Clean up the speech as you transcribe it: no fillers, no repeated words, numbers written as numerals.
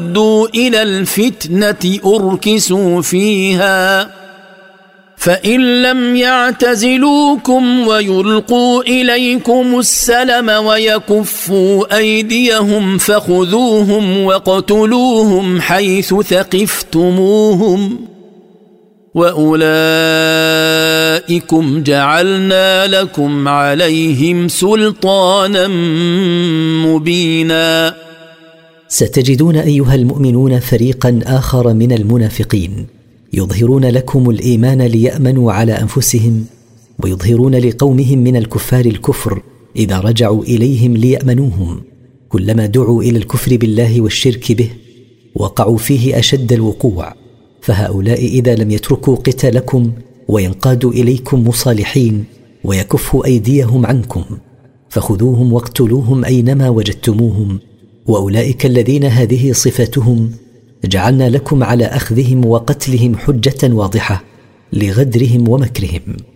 ردوا إلى الفتنة أركسوا فيها فإن لم يعتزلوكم ويلقوا إليكم السلم ويكفوا أيديهم فخذوهم واقتلوهم حيث ثقفتموهم وأولئكم جعلنا لكم عليهم سلطانا مبينا. ستجدون أيها المؤمنون فريقا آخر من المنافقين يظهرون لكم الإيمان ليأمنوا على أنفسهم، ويظهرون لقومهم من الكفار الكفر إذا رجعوا إليهم ليأمنوهم. كلما دعوا إلى الكفر بالله والشرك به وقعوا فيه أشد الوقوع، فهؤلاء إذا لم يتركوا قتالكم وينقادوا إليكم مصالحين ويكفوا أيديهم عنكم فخذوهم واقتلوهم أينما وجدتموهم، وأولئك الذين هذه صفتهم جعلنا لكم على أخذهم وقتلهم حجة واضحة لغدرهم ومكرهم.